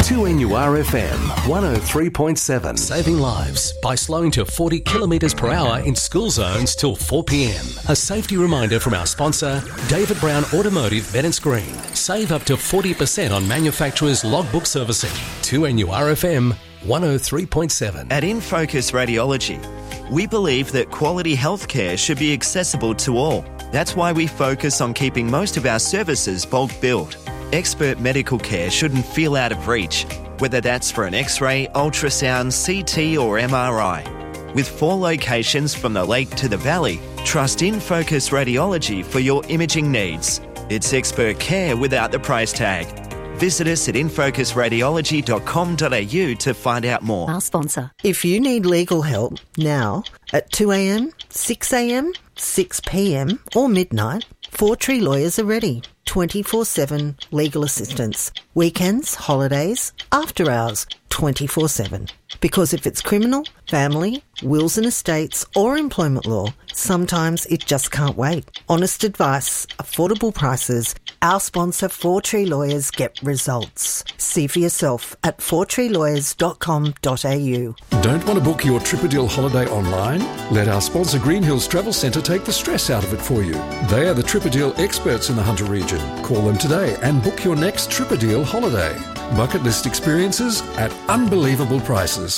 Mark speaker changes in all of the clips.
Speaker 1: 2NURFM 103.7.
Speaker 2: Saving lives by slowing to 40 kilometres per hour in school zones till 4 p.m. A safety reminder from our sponsor, David Brown Automotive Bennetts Green. Save up to 40% on manufacturers' logbook servicing. 2NURFM 103.7.
Speaker 3: At InFocus Radiology, we believe that quality healthcare should be accessible to all. That's why we focus on keeping most of our services bulk billed. Expert medical care shouldn't feel out of reach, whether that's for an X-ray, ultrasound, CT or MRI. With 4 locations from the lake to the valley, trust InFocus Radiology for your imaging needs. It's expert care without the price tag. Visit us at infocusradiology.com.au to find out more.
Speaker 4: Our sponsor.
Speaker 5: If you need legal help now at 2am, 6am, 6pm or midnight, Four Tree Lawyers are ready. 24/7 legal assistance. Weekends, holidays, after hours, 24/7. Because if it's criminal, family, wills and estates or employment law, sometimes it just can't wait. Honest advice, affordable prices. Our sponsor, Four Tree Lawyers, get results. See for yourself at fourtreelawyers.com.au.
Speaker 6: Don't want to book your Tripadil holiday online? Let our sponsor Green Hills Travel Centre take the stress out of it for you. They are the Tripadil experts in the Hunter region. Call them today and book your next Tripadil holiday. Bucket list experiences at unbelievable prices.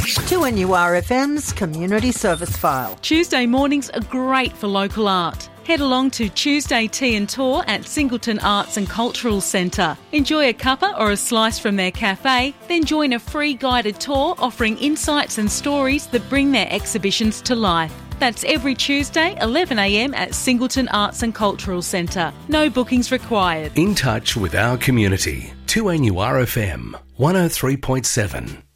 Speaker 5: 2NURFM's Community Service File.
Speaker 7: Tuesday mornings are great for local art. Head along to Tuesday Tea and Tour at Singleton Arts and Cultural Centre. Enjoy a cuppa or a slice from their cafe, then join a free guided tour offering insights and stories that bring their exhibitions to life. That's every Tuesday, 11am at Singleton Arts and Cultural Centre. No bookings required.
Speaker 2: In touch with our community. 2NURFM 103.7.